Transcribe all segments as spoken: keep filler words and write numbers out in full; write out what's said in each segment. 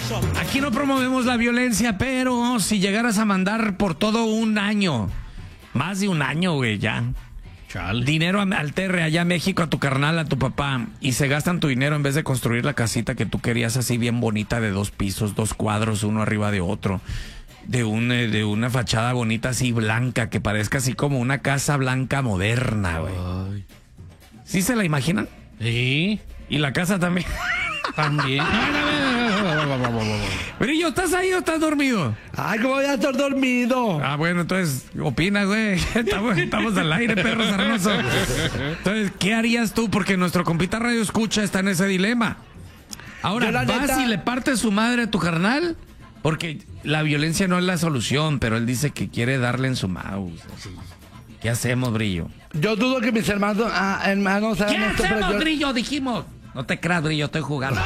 Aquí no promovemos la violencia, pero si llegaras a mandar por todo un año, más de un año, güey, ya. Chale. Dinero al Terre, allá a México, a tu carnal, a tu papá, y se gastan tu dinero en vez de construir la casita que tú querías así bien bonita de dos pisos, dos cuadros, uno arriba de otro, de, un, de una fachada bonita así blanca, que parezca así como una casa blanca moderna, güey. ¿Sí se la imaginan? Sí. Y la casa también. También. Brillo, ¿estás ahí o estás dormido? Ay, ¿cómo voy a estar dormido? Ah, bueno, entonces, opina, güey. Estamos, estamos al aire, perro sarnoso. Entonces, ¿qué harías tú? Porque nuestro compita Radio Escucha está en ese dilema. Ahora, Yo, la ¿vas neta- y le partes su madre a tu carnal? Porque la violencia no es la solución, pero él dice que quiere darle en su mouse. ¿Qué hacemos, Brillo? Yo dudo que mis hermanos, ah, hermanos ¿Qué hagan esto, pero hacemos, yo, Brillo? Dijimos. No te creas, Brillo, estoy jugando.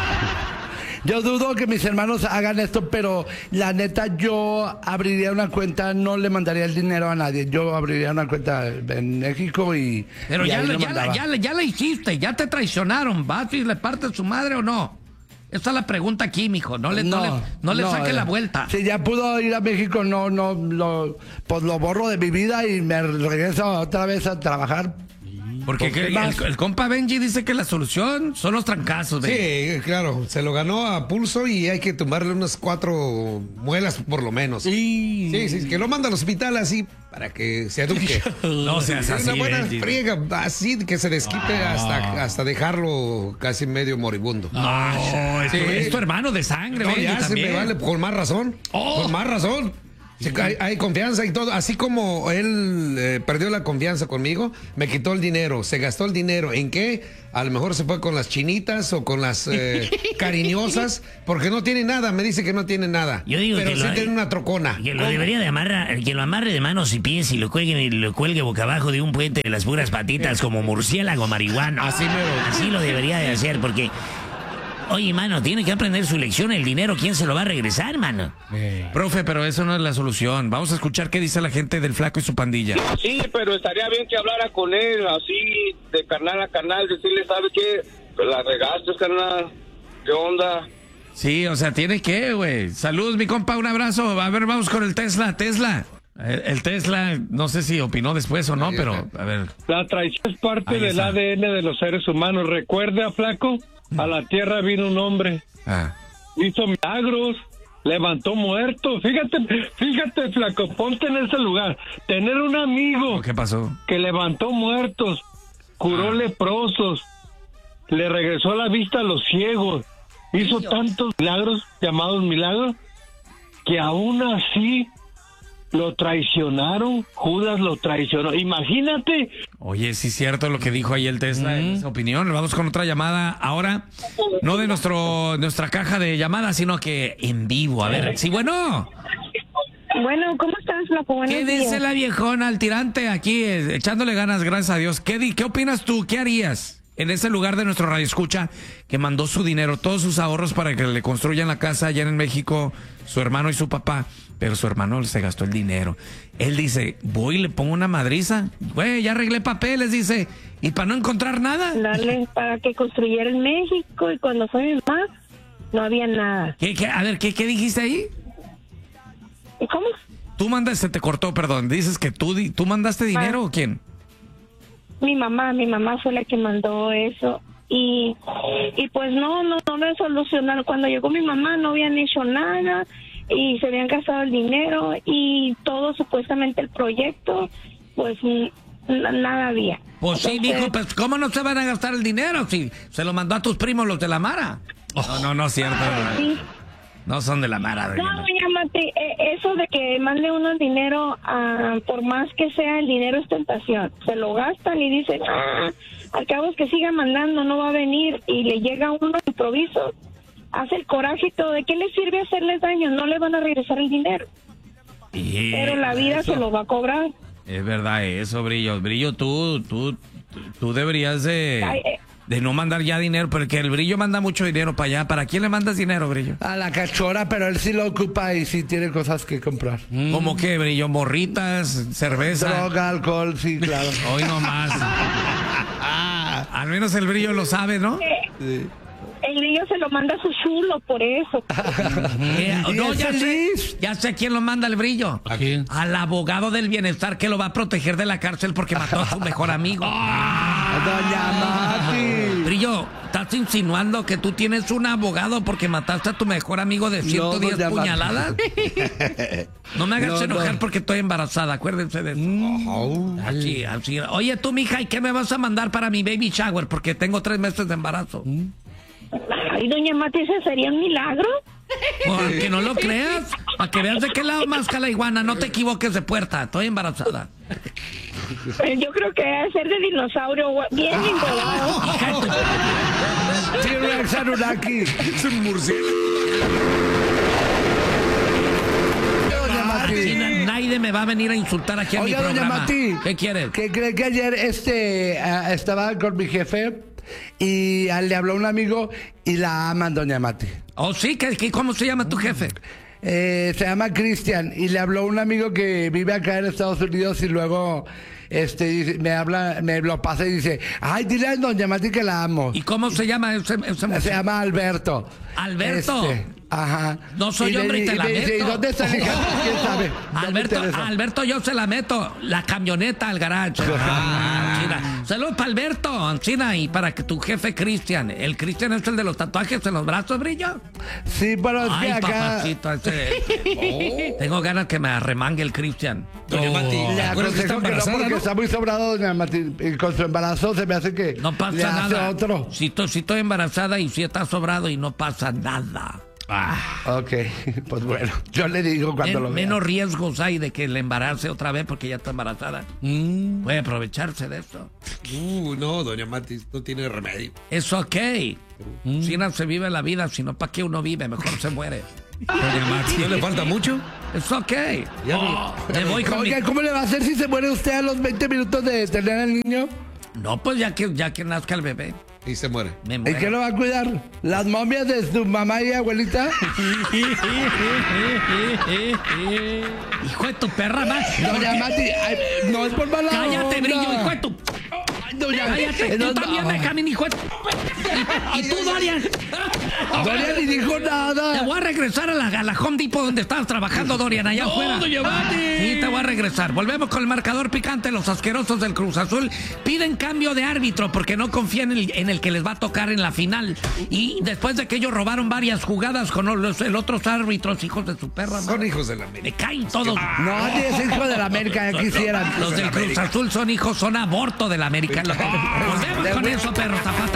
yo dudo que mis hermanos hagan esto, pero la neta yo abriría una cuenta, no le mandaría el dinero a nadie. Yo abriría una cuenta en México y. Pero y ya, ahí le- lo ya, la- mandaba. ya, le- ya la hiciste, ya te traicionaron. ¿Vas y le partes su madre o no? Esa es la pregunta aquí, mijo. No le, no, le, no le saque eh, la vuelta. Si ya pudo ir a México, no, no, lo, pues lo borro de mi vida y me regreso otra vez a trabajar. Porque ¿Por qué que- más? el, el compa Benji dice que la solución son los trancazos. Benji. Sí, claro, se lo ganó a pulso y hay que tumbarle unas cuatro muelas por lo menos. Sí, sí, que lo manda al hospital así para que se eduque. No seas Sí, así, una buena Benji. friega, así que se desquite hasta, hasta dejarlo casi medio moribundo. No, es, tu, Sí. es tu hermano de sangre, No, Benji, ya se también. me vale con más razón. Oh. Con más razón. Sí, hay, hay confianza y todo. Así como él eh, perdió la confianza conmigo, me quitó el dinero, se gastó el dinero. ¿En qué? A lo mejor se fue con las chinitas o con las eh, cariñosas, porque no tiene nada. Me dice que no tiene nada. Yo digo pero que sí lo- tiene una trocona. Que lo debería de amarrar, que lo amarre de manos y pies y lo cuelgue, lo cuelgue boca abajo de un puente de las puras patitas como murciélago marihuano. Así mero. Así lo debería de hacer, porque... Oye, mano, tiene que aprender su lección. El dinero, ¿quién se lo va a regresar, mano? Profe, pero eso no es la solución. Vamos a escuchar qué dice la gente del Flaco y su pandilla. Sí, pero estaría bien que hablara con él, así, de carnal a carnal, decirle, ¿sabe qué? Pues la regaste, carnal. ¿Qué onda? Sí, o sea, tiene que, güey. Saludos, mi compa, un abrazo. A ver, vamos con el Tesla. Tesla. El, el Tesla, no sé si opinó después o no, pero a ver. La traición es parte Ahí del está. A D N de los seres humanos. Recuerda, Flaco, a la tierra vino un hombre, Ah. hizo milagros, levantó muertos. Fíjate, fíjate, Flaco, ponte en ese lugar. Tener un amigo ¿Qué pasó? que levantó muertos, curó Ah. leprosos, le regresó la vista a los ciegos, hizo tantos milagros, llamados milagros, que aún así lo traicionaron. Judas lo traicionó. Imagínate. Oye, sí es cierto lo que dijo ahí el Tesla en esa opinión. Vamos con otra llamada ahora, no de nuestro nuestra caja de llamadas, sino que en vivo. A ver, sí, bueno. Bueno, ¿cómo estás, Flaco? Buenos ¿Qué días. dice la viejona al tirante aquí, eh, echándole ganas, gracias a Dios? ¿Qué, di- ¿Qué opinas tú? ¿Qué harías en ese lugar de nuestro radio escucha que mandó su dinero, todos sus ahorros para que le construyan la casa allá en México, su hermano y su papá? Pero su hermano se gastó el dinero. Él dice, voy y le pongo una madriza. Güey, ya arreglé papeles, dice. ¿Y para no encontrar nada? Darle para que construyera en México y cuando fue mi mamá no había nada. ¿Qué, qué? A ver, ¿qué, ¿qué dijiste ahí? ¿Y cómo? Tú mandaste, te cortó, perdón. Dices que tú, di- tú mandaste dinero Ah. o quién? Mi mamá, mi mamá fue la que mandó eso. Y, y pues no, no, no lo solucionaron. Cuando llegó mi mamá no habían hecho nada y se habían gastado el dinero y todo supuestamente el proyecto, pues n- nada había. Pues sí, Entonces, dijo, pues ¿cómo no se van a gastar el dinero si se lo mandó a tus primos los de la Mara? No, no, no es cierto. sí. No son de la Mara. No, Brillo. doña Mati, eh, eso de que mande uno el dinero, ah, por más que sea, el dinero es tentación. Se lo gastan y dicen, ah, al cabo es que siga mandando, no va a venir, y le llega uno de improviso, hace el coraje y todo. ¿De qué le sirve hacerles daño? No le van a regresar el dinero, Sí, pero la vida eso. se lo va a cobrar. Es verdad eso, Brillo. Brillo, tú, tú, tú deberías de, Ay, eh. de no mandar ya dinero, porque el Brillo manda mucho dinero para allá. ¿Para quién le mandas dinero, Brillo? A la cachora, pero él sí lo ocupa y sí tiene cosas que comprar. ¿Cómo que, Brillo? ¿Morritas? ¿Cerveza? Droga, alcohol, sí, claro. Hoy no más. Al menos el Brillo lo sabe, ¿no? Sí. el niño se lo manda a su chulo, por eso. Eh, ¿Y no, es ya sé, feliz? ya sé quién lo manda el brillo. ¿A quién? Al abogado del bienestar que lo va a proteger de la cárcel porque mató a su mejor amigo. Doña Mati. Brillo, ¿estás insinuando que tú tienes un abogado porque mataste a tu mejor amigo de ciento diez doña Mati. puñaladas? No me hagas No, enojar no. porque estoy embarazada, acuérdense de eso. Así, así. Oye, tú, mija, ¿y qué me vas a mandar para mi baby shower? Porque tengo tres meses de embarazo. Ay, doña Mati, ¿ese sería un milagro? Que no lo creas, para que veas de qué lado masca la iguana. No te equivoques de puerta, estoy embarazada. Pues yo creo que debe ser de dinosaurio, gua- bien engordado. T-Rex Anunnaki. Es un murciélago. Doña Mati. Aquí na- nadie me va a venir a insultar aquí en Oiga, mi doña programa. Mati. ¿Qué quieres? ¿Qué cree que ayer este ah, estaba con mi jefe y ah, le habló un amigo y la aman, doña Mati? Oh, sí, ¿qué, qué, ¿cómo se llama tu jefe? Eh, se llama Cristian y le habló un amigo que vive acá en Estados Unidos y luego este dice- me habla, me lo pasa y dice, ay, dile a doña Mati que la amo. ¿Y cómo se llama ese, ese Se muchacho? llama Alberto. Alberto. Este, ajá. No soy Y le- hombre y te la me dice, meto. ¿y dónde está mi hija? ¿Quién sabe? No me Alberto, interesa. Alberto, yo se la meto. La camioneta al garage. Ah, Ancina. Saludos para Alberto, Ancina, y para que tu jefe Cristian. El Cristian es el de los tatuajes en los brazos, Brillo. Sí, pero es que Ay, acá papacito, ese. Tengo ganas que me arremangue el Cristian. Doña Mati, le ¿te acuerdas que está aconsejo que no embarazada, porque no? está muy sobrado, doña Mati. Y con su embarazo se me hace que No pasa le hace nada. otro. Si, to- si estoy embarazada y si está sobrado y no pasa nada. Ok, pues bueno, yo le digo cuando Men- lo vea. menos riesgos hay de que le embarace otra vez porque ya está embarazada. Puede aprovecharse de eso. Uh, no, doña Mati, no tiene remedio. Es ok. Si no se vive la vida, sino para qué uno vive, mejor se muere. Doña Mati, ¿no le falta mucho? Es ok. Ya no- Me voy con mi- Oiga, ¿cómo le va a hacer si se muere usted a los veinte minutos de tener al niño? No, pues ya que, ya que nazca el bebé, Y se muere. me ¿Y muero. quién lo va a cuidar? ¿Las momias de su mamá y abuelita? Hijo de tu perra, más. Doña Mati, ay, no es por mala Cállate, onda. Brillo, hijo de tu... Ay, doña, Cállate, eh, tú no, también, no. Benjamín, hijo de tu... Y, y tú, Dorian. Doña ni dijo Te nada. voy a regresar a la, a la Home Depot donde estabas trabajando, Dorian, allá afuera. Sí, te voy a regresar. Volvemos con el marcador picante. Los asquerosos del Cruz Azul piden cambio de árbitro porque no confían en el, en el que les va a tocar en la final. Y después de que ellos robaron varias jugadas con los el otros árbitros, hijos de su perra. Son madre. hijos de la Me América. caen todos. No, ni es hijo de la América, ya quisieran. Los del Cruz Azul son hijos, son aborto de la América. Volvemos con eso, perro zapata.